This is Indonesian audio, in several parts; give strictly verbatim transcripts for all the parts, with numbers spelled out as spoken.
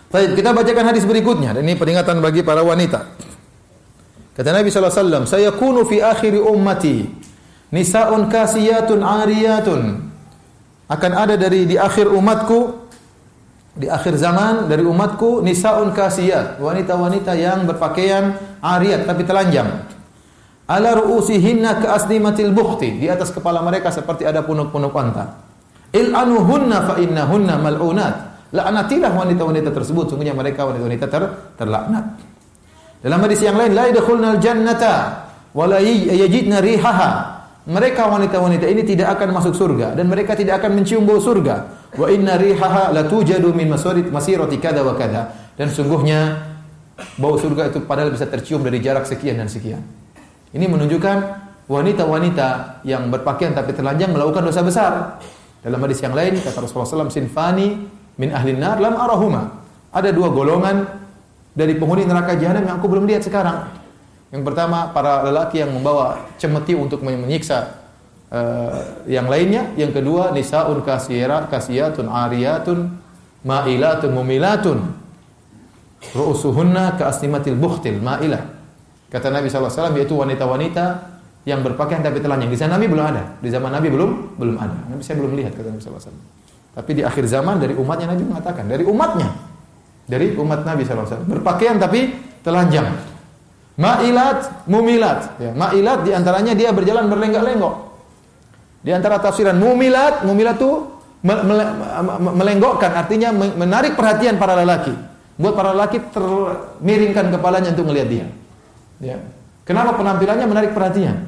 Baik, kita bacakan hadis berikutnya. Dan ini peringatan bagi para wanita. Kata Nabi sallallahu alaihi wasallam, "Sayakunu fi akhiri ummati nisa'un kasiyatun 'ariyatun." Akan ada dari di akhir umatku, di akhir zaman dari umatku, nisa'un kasiyat, wanita-wanita yang berpakaian 'ariyat tapi telanjang. Ala ru'usihinna ka'asnimatil bukhti, di atas kepala mereka seperti ada punuk-punuk unta. Il'anuhunna fa innahunna mal'unat. Laknatilah wanita-wanita tersebut, sungguhnya mereka wanita-wanita ter, terlaknat. Dalam hadis yang lain, la yadkhulnal jannata wa la yajidna rihaha. Mereka wanita-wanita ini tidak akan masuk surga dan mereka tidak akan mencium bau surga. Wa inna rihaha la tujadu min masarit masirati kada wa kada. Dan sungguhnya bau surga itu padahal bisa tercium dari jarak sekian dan sekian. Ini menunjukkan wanita-wanita yang berpakaian tapi telanjang melakukan dosa besar. Dalam hadis yang lain kata Rasulullah sallallahu alaihi wasallam, sinfani min ahlin nar lam arahuma. Ada dua golongan dari penghuni neraka jahanam yang aku belum lihat sekarang. Yang pertama, para lelaki yang membawa cemeti untuk menyiksa uh, yang lainnya. Yang kedua, nisaun kasiyat, kasiyatun ariyatun ma'ilatun mumilatun ru'usuhunna ka'asnimatil bukhtil ma'ilah. Kata Nabi sallallahu alaihi wasallam, yaitu wanita-wanita yang berpakaian tapi telanjang. Di zaman Nabi belum ada. Di zaman Nabi belum belum ada. Nabi saya belum lihat, kata Nabi sallallahu alaihi wasallam. Tapi di akhir zaman dari umatnya Nabi mengatakan, dari umatnya, dari umat Nabi sallallahu alaihi wasallam berpakaian tapi telanjang. Ma'ilat, mumilat. Ya, ma'ilat diantaranya dia berjalan berlenggak-lenggok. Di antara tafsiran mumilat, mumilat itu melenggokkan, artinya menarik perhatian para lelaki. Buat para lelaki termiringkan kepalanya untuk melihat dia. Ya. Kenapa penampilannya menarik perhatian?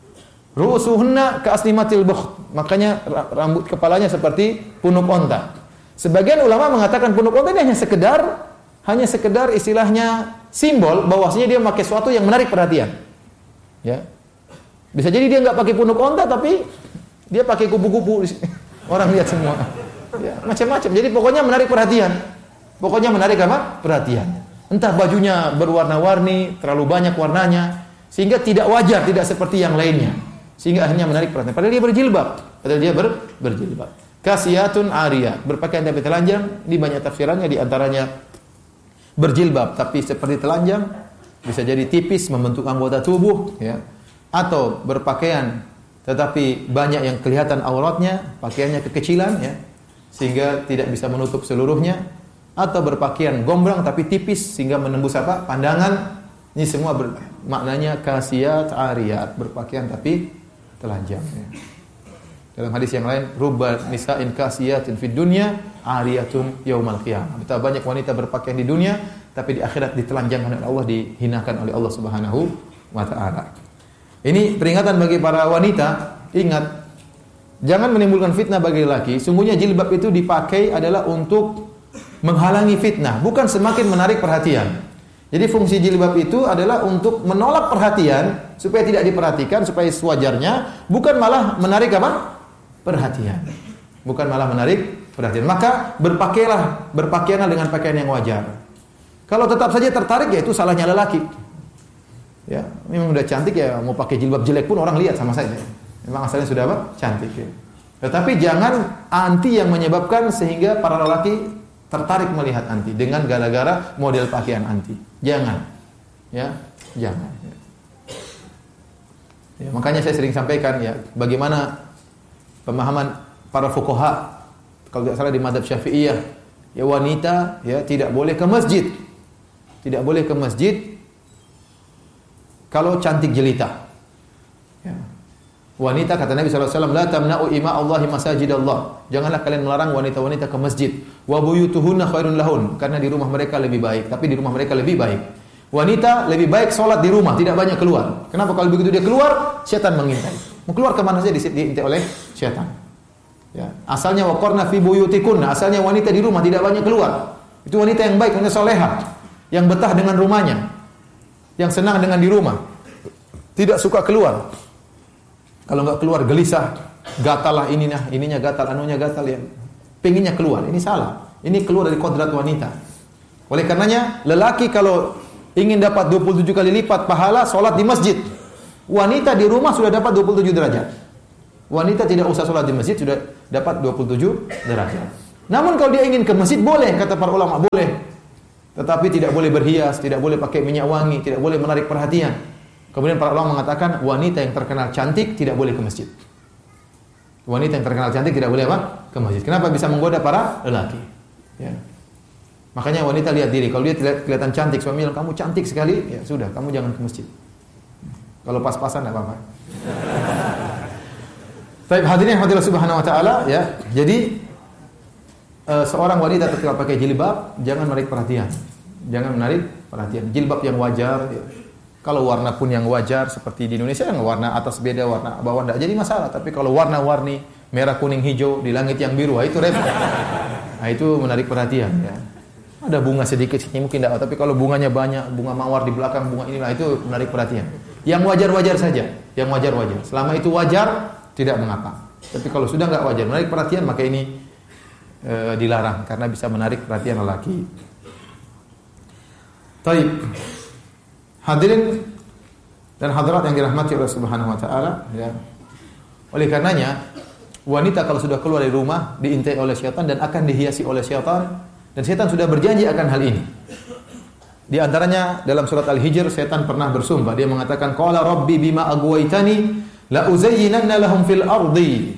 Ru'usuhunna ka'asnimatil bukht. Makanya rambut kepalanya seperti punuk onta. Sebagian ulama mengatakan punuk onta ini hanya sekedar hanya sekedar istilahnya simbol bahwasanya dia memakai sesuatu yang menarik perhatian. Ya. Bisa jadi dia enggak pakai punuk onta tapi dia pakai kupu-kupu. Orang lihat semua. Ya, macam-macam. Jadi pokoknya menarik perhatian. Pokoknya menarik apa? Perhatian. Entah bajunya berwarna-warni, terlalu banyak warnanya sehingga tidak wajar, tidak seperti yang lainnya. Sehingga akhirnya menarik perhatian. Padahal dia berjilbab. Padahal dia ber, berjilbab. Kasiyatun ariyah, berpakaian tapi telanjang. Di banyak tafsirannya di antaranya berjilbab tapi seperti telanjang, bisa jadi tipis membentuk anggota tubuh, ya. Atau berpakaian tetapi banyak yang kelihatan auratnya, pakaiannya kekecilan, ya, sehingga tidak bisa menutup seluruhnya. Atau berpakaian gombrang tapi tipis sehingga menembus apa? Pandangan. Ini semua ber, maknanya kasiyat ariyat, berpakaian tapi telanjang, ya. Dalam hadis yang lain, rubba nisa'in kasiyatin fid dunya ariyatun yaumal qiyamah. Betapa banyak wanita berpakaian di dunia tapi di akhirat ditelanjangkan oleh Allah, dihinakan oleh Allah Subhanahu wa taala. Ini peringatan bagi para wanita, ingat jangan menimbulkan fitnah bagi lelaki. Sungguhnya jilbab itu dipakai adalah untuk menghalangi fitnah, bukan semakin menarik perhatian. Jadi fungsi jilbab itu adalah untuk menolak perhatian supaya tidak diperhatikan, supaya sewajarnya, bukan malah menarik apa? Perhatian. Bukan malah menarik perhatian. Maka berpakailah, berpakaianlah dengan pakaian yang wajar. Kalau tetap saja tertarik, ya itu salahnya lelaki. Ya, memang udah cantik ya, mau pakai jilbab jelek pun orang lihat sama saja. Memang asalnya sudah apa? Cantik, ya. Tetapi jangan anti yang menyebabkan sehingga para lelaki tertarik melihat anti dengan gara-gara model pakaian anti. Jangan. Ya, jangan. Ya, makanya saya sering sampaikan ya, bagaimana pemahaman para fuqaha, kalau tidak salah di mazhab Syafi'iyah, ya wanita ya tidak boleh ke masjid. Tidak boleh ke masjid kalau cantik jelita. Ya. Wanita kata Nabi sallallahu alaihi wasallam, la tamna'u ima Allahi masajidallah. Janganlah kalian melarang wanita-wanita ke masjid. Wa buyutuhunna khairun lahun, karena di rumah mereka lebih baik, tapi di rumah mereka lebih baik. Wanita lebih baik sholat di rumah, tidak banyak keluar. Kenapa? Kalau begitu dia keluar, syaitan mengintai. Mau keluar kemana saja diintai oleh syaitan. Ya. Asalnya waqarna fi buyutikunna, asalnya wanita di rumah tidak banyak keluar. Itu wanita yang baik, wanita salehah, yang betah dengan rumahnya, yang senang dengan di rumah, tidak suka keluar. Kalau enggak keluar gelisah, gatal lah ininya, ininya gatal, anunya gatal, ya. Pengennya keluar. Ini salah. Ini keluar dari kodrat wanita. Oleh karenanya, lelaki kalau ingin dapat dua puluh tujuh kali lipat pahala salat di masjid, wanita di rumah sudah dapat dua puluh tujuh derajat. Wanita tidak usah salat di masjid sudah dapat dua puluh tujuh derajat. Namun kalau dia ingin ke masjid boleh, kata para ulama, boleh. tetapi tidak boleh berhias, tidak boleh pakai minyak wangi, tidak boleh menarik perhatian. Kemudian para ulama mengatakan wanita yang terkenal cantik tidak boleh ke masjid. Wanita yang terkenal cantik tidak boleh apa? Ke masjid. Kenapa? Bisa menggoda para lelaki. Ya. Makanya wanita lihat diri. Kalau dia kelihatan cantik, suami bilang kamu cantik sekali, ya sudah, kamu jangan ke masjid. Kalau pas-pasan enggak apa-apa. Baik, hadirin Allah Subhanahu wa taala, ya. Jadi uh, seorang wanita ketika pakai jilbab jangan menarik perhatian. Jangan menarik perhatian. Jilbab yang wajar, ya. Kalau warna pun yang wajar seperti di Indonesia yang warna atas beda, warna bawah enggak jadi masalah, tapi kalau warna-warni merah, kuning, hijau di langit yang biru, itu repot. Nah, itu menarik perhatian, ya. Ada bunga sedikit sini mungkin enggak, tapi kalau bunganya banyak, bunga mawar di belakang, bunga inilah itu menarik perhatian. Yang wajar-wajar saja, yang wajar-wajar. Selama itu wajar, tidak mengapa. Tapi kalau sudah enggak wajar, menarik perhatian, maka ini e, dilarang karena bisa menarik perhatian lelaki. Baik. Hadirin dan hadirat yang dirahmati oleh Subhanahu wa taala, ya. Oleh karenanya, wanita kalau sudah keluar dari rumah diintai oleh syaitan dan akan dihiasi oleh syaitan, dan syaitan sudah berjanji akan hal ini. Di antaranya dalam surat Al-Hijr, syaitan pernah bersumpah, dia mengatakan qala rabbi bima aghwaytani la uzayyinanna lahum fil ardi.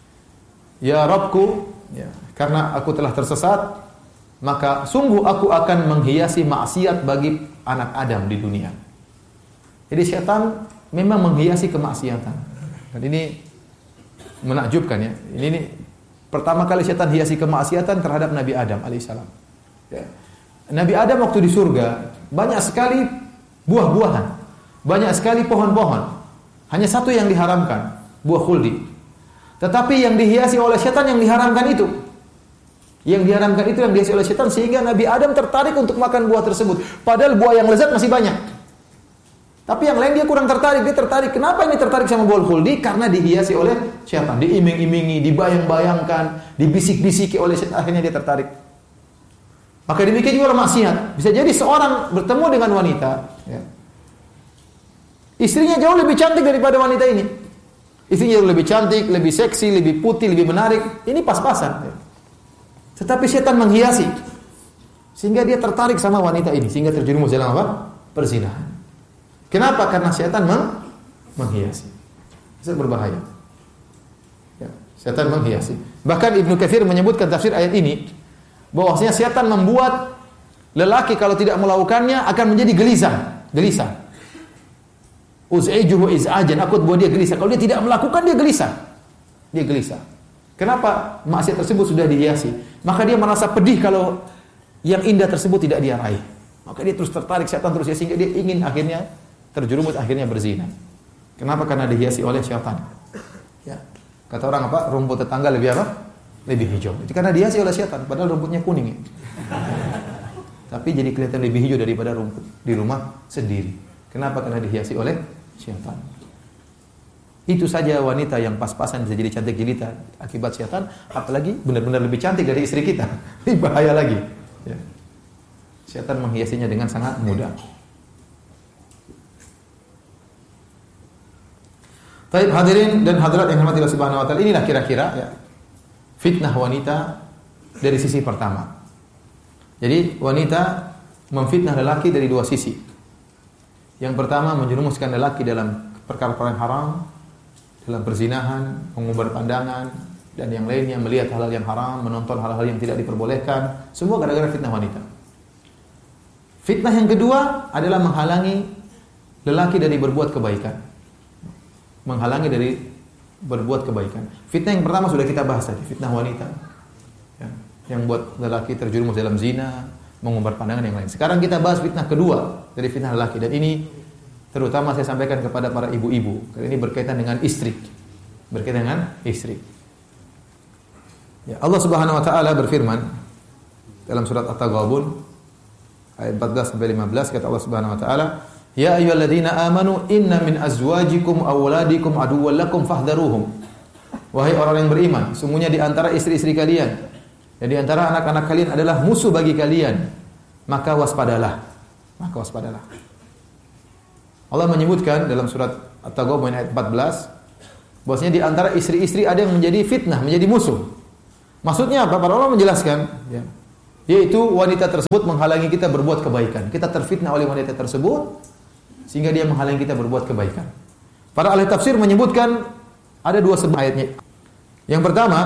Ya Rabbku, ya, karena aku telah tersesat, maka sungguh aku akan menghiasi maksiat bagi anak Adam di dunia. Jadi syaitan memang menghiasi kemaksiatan. Dan ini menakjubkan, ya. Ini, ini pertama kali syaitan hiasi kemaksiatan terhadap Nabi Adam alaihissalam. Ya. Nabi Adam waktu di surga banyak sekali buah-buahan, banyak sekali pohon-pohon. Hanya satu yang diharamkan, buah khuldi. Tetapi yang dihiasi oleh syaitan yang diharamkan itu. Yang diharamkan itu yang dihiasi oleh syaitan sehingga Nabi Adam tertarik untuk makan buah tersebut. Padahal buah yang lezat masih banyak. Tapi yang lain dia kurang tertarik. Dia tertarik. Kenapa ini tertarik sama buah khuldi? Karena dihiasi oleh syaitan. Diiming-imingi, dibayang-bayangkan, dibisik-bisiki oleh syaitan. Akhirnya dia tertarik. Maka demikian juga maksiat. Bisa jadi seorang bertemu dengan wanita, ya. Istrinya jauh lebih cantik daripada wanita ini. Istrinya jauh lebih cantik, lebih seksi, lebih putih, lebih menarik. Ini pas-pasan. Ya. Tetapi setan menghiasi. Sehingga dia tertarik sama wanita ini. Sehingga terjerumus dalam apa? Perzinahan. Kenapa? Karena setan meng menghiasi. Itu berbahaya. Ya, setan menghiasi. Bahkan Ibnu Katsir menyebutkan tafsir ayat ini, bahwasanya setan membuat lelaki kalau tidak melakukannya akan menjadi gelisah. Gelisah. Uz'ijuhu iz'ajan, aku buat dia gelisah. Kalau dia tidak melakukan, dia gelisah. Dia gelisah. Kenapa? Maksiat tersebut sudah dihiasi. Maka dia merasa pedih kalau yang indah tersebut tidak dia raih. Maka dia terus tertarik, syaitan terus ya, sehingga dia ingin akhirnya terjerumus, akhirnya berzina. Kenapa? Karena dihiasi oleh syaitan. Ya. Kata orang apa? Rumput tetangga lebih apa? Lebih hijau. Itu karena dihiasi oleh syaitan, padahal rumputnya kuning. Ya. Tapi jadi kelihatan lebih hijau daripada rumput di rumah sendiri. Kenapa? Karena dihiasi oleh syaitan. Itu saja wanita yang pas-pasan bisa jadi cantik jelita akibat syaitan, apalagi benar-benar lebih cantik dari istri kita. Ini bahaya lagi. Ya. Syaitan menghiasinya dengan sangat mudah. Baik, hadirin dan hadirat yang dirahmati Allah Subhanahu wa taala, inilah kira-kira, ya, fitnah wanita dari sisi pertama. Jadi wanita memfitnah lelaki dari dua sisi. Yang pertama, menjerumuskan lelaki dalam perkara-perkara yang haram, dalam perzinahan, mengumbar pandangan, dan yang lainnya, melihat hal-hal yang haram, menonton hal-hal yang tidak diperbolehkan, semua gara-gara fitnah wanita. Fitnah yang kedua adalah menghalangi lelaki dari berbuat kebaikan. Menghalangi dari berbuat kebaikan. Fitnah yang pertama sudah kita bahas tadi, fitnah wanita. Ya, yang buat lelaki terjerumus dalam zina, mengumbar pandangan yang lain. Sekarang kita bahas fitnah kedua dari fitnah lelaki, dan ini terutama saya sampaikan kepada para ibu-ibu, karena ini berkaitan dengan istri. Berkaitan dengan istri. Ya, Allah Subhanahu wa taala berfirman dalam surat At-Taghabun ayat empat belas sampai lima belas, kata Allah Subhanahu wa taala, "Ya ayyuhalladzina amanu inna min azwajikum aw auladikum aduwwan lakum fahdharuhum." Wahai orang yang beriman, sungguhnya di antara istri-istri kalian dan di antara anak-anak kalian adalah musuh bagi kalian, maka waspadalah. Maka waspadalah. Allah menyebutkan dalam surat At-Taghabun ayat empat belas bahwasanya di antara istri-istri ada yang menjadi fitnah, menjadi musuh. Maksudnya apa? Para ulama menjelaskan, ya. Yaitu wanita tersebut menghalangi kita berbuat kebaikan. Kita terfitnah oleh wanita tersebut sehingga dia menghalangi kita berbuat kebaikan. Para ahli tafsir menyebutkan ada dua sebab ayatnya. Yang pertama,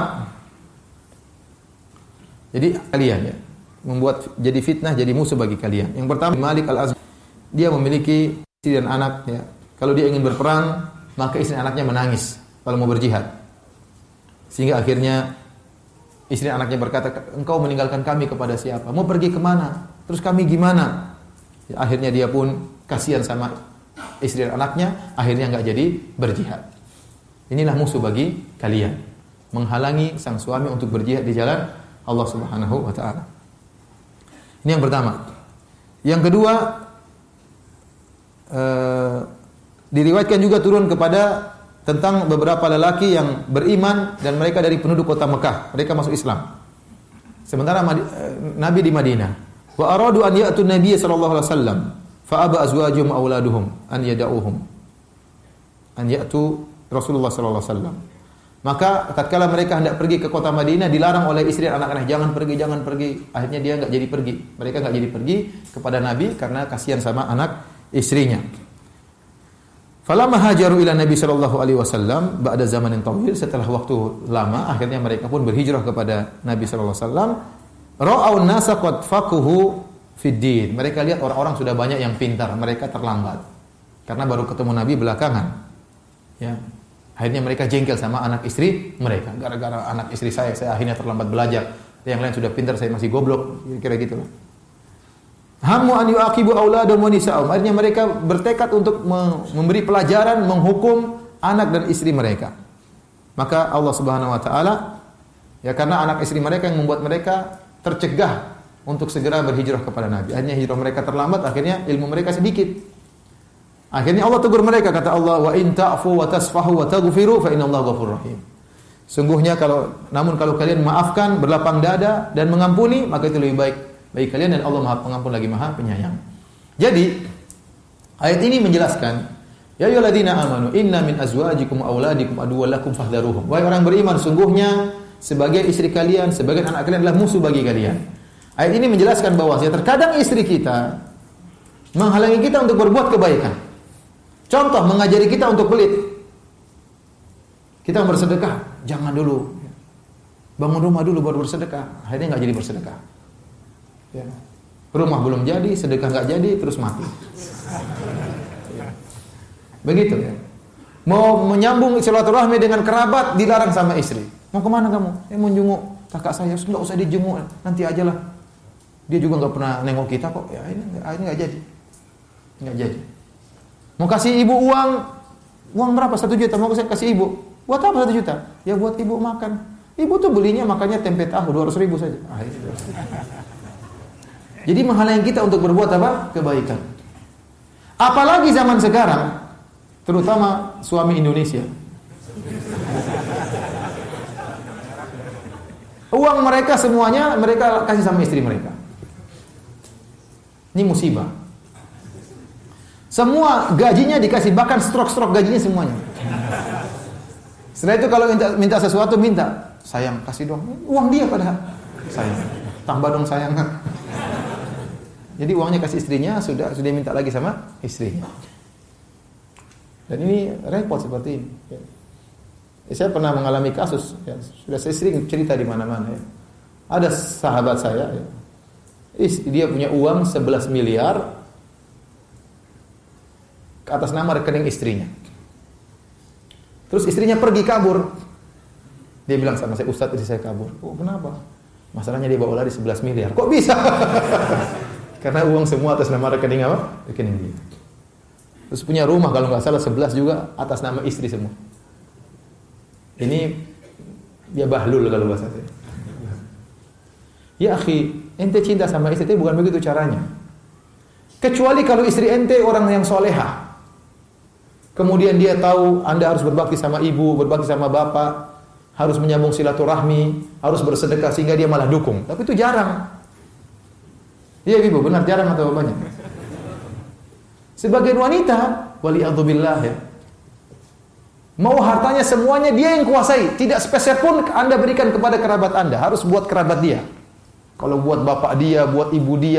jadi kalian ya, membuat jadi fitnah, jadi musuh bagi kalian. Yang pertama, Malik Al-Azhar, dia memiliki istri dan anak ya. Kalau dia ingin berperang, maka istri dan anaknya menangis kalau mau berjihad. Sehingga akhirnya istri dan anaknya berkata, engkau meninggalkan kami kepada siapa? Mau pergi kemana? Terus kami gimana? Ya, akhirnya dia pun kasihan sama istri dan anaknya, akhirnya enggak jadi berjihad. Inilah musuh bagi kalian, menghalangi sang suami untuk berjihad di jalan Allah Subhanahu wa taala. Ini yang pertama. Yang kedua, eh, diriwayatkan juga turun kepada tentang beberapa lelaki yang beriman dan mereka dari penduduk kota Mekah, mereka masuk Islam. Sementara Nabi di Madinah. Wa aradu an ya'tu Nabiy sallallahu alaihi wasallam, fa aba azwajuhum auladuhum an yad'uhum. An ya'tu Rasulullah sallallahu alaihi wasallam. Maka tatkala mereka hendak pergi ke kota Madinah, dilarang oleh istri dan anak-anak, jangan pergi, jangan pergi. Akhirnya dia enggak jadi pergi. Mereka enggak jadi pergi kepada Nabi karena kasihan sama anak istrinya. Falamma hajaru ila Nabi sallallahu alaihi wasallam ba'da zamanin tawil, setelah waktu lama akhirnya mereka pun berhijrah kepada Nabi sallallahu alaihi wasallam. Ra'au an-nasa qad faquhu fid din. Mereka lihat orang-orang sudah banyak yang pintar, mereka terlambat. Karena baru ketemu Nabi belakangan. Ya. Akhirnya mereka jengkel sama anak istri mereka. Gara-gara anak istri saya, saya akhirnya terlambat belajar. Yang lain sudah pintar, saya masih goblok. Kira-kira gitu lah. Hammu an yu'aqibu auladahum wa nisa'ahum. Akhirnya mereka bertekad untuk memberi pelajaran, menghukum anak dan istri mereka. Maka Allah Subhanahu wa taala, ya karena anak istri mereka yang membuat mereka tercegah untuk segera berhijrah kepada Nabi. Akhirnya hijrah mereka terlambat, akhirnya ilmu mereka sedikit. Akhirnya Allah tegur mereka, kata Allah, wa in ta'fu wa tasfahu wa taghfiru fa innallaha ghafurur rahim. Sungguhnya kalau namun kalau kalian maafkan, berlapang dada dan mengampuni, maka itu lebih baik bagi kalian dan Allah Maha Pengampun lagi Maha Penyayang. Jadi ayat ini menjelaskan, ya ayyuhalladzina amanu inna min azwajikum wa auladikum aduwwan lakum fahdharuhum. Wahai orang beriman, sungguhnya sebagian istri kalian, sebagian anak kalian adalah musuh bagi kalian. Ayat ini menjelaskan bahwa terkadang istri kita menghalangi kita untuk berbuat kebaikan. Contoh, mengajari kita untuk pelit. Kita bersedekah, jangan dulu. Bangun rumah dulu baru bersedekah. Akhirnya enggak jadi bersedekah. Ya. Rumah belum jadi, sedekah enggak jadi, terus mati. Ya. Begitu ya. Mau menyambung silaturahmi dengan kerabat, dilarang sama istri. Mau kemana kamu? Eh mau jenguk kakak saya, enggak usah dijenguk, nanti aja lah. Dia juga enggak pernah nengok kita kok. Ya ini akhirnya enggak jadi. Enggak jadi. Mau kasih ibu uang, uang berapa? Satu juta. Mau saya kasih ibu. Buat apa satu juta? Ya buat ibu makan. Ibu tuh belinya makannya tempe tahu dua ratus ribu saja. Ah, jadi menghalangi kita untuk berbuat apa? Kebaikan. Apalagi zaman sekarang, terutama suami Indonesia. Uang mereka semuanya mereka kasih sama istri mereka. Ini musibah. Semua gajinya dikasih, bahkan strok-strok gajinya semuanya. Setelah itu kalau minta, minta sesuatu, minta. Sayang, kasih dong. Uang dia padahal. Sayang. Tambah dong sayang. Jadi uangnya kasih istrinya, sudah sudah minta lagi sama istrinya. Dan ini repot seperti ini. Ya, saya pernah mengalami kasus. Ya, sudah saya sering cerita di mana-mana. Ya. Ada sahabat saya. Ya. Dia punya uang sebelas miliar. Atas nama rekening istrinya. Terus istrinya pergi kabur. Dia bilang sama saya, Ustaz, istri saya kabur. Oh, kenapa? Masalahnya dia bawa lari sebelas miliar. Kok bisa? Karena uang semua atas nama rekening apa? Rekening dia. Terus punya rumah kalau nggak salah sebelas juga atas nama istri semua. Ini dia bahlul kalau bahasa saya. Ya akhi, ente cinta sama istri, bukan begitu caranya. Kecuali kalau istri ente orang yang soleha. Kemudian dia tahu Anda harus berbakti sama ibu, berbakti sama bapak, harus menyambung silaturahmi, harus bersedekah sehingga dia malah dukung. Tapi itu jarang. Iya ibu, benar jarang atau banyak? Sebagian wanita, wali'adzubillah ya, mau hartanya semuanya dia yang kuasai, tidak sepeser pun Anda berikan kepada kerabat Anda, harus buat kerabat dia. Kalau buat bapak dia, buat ibu dia,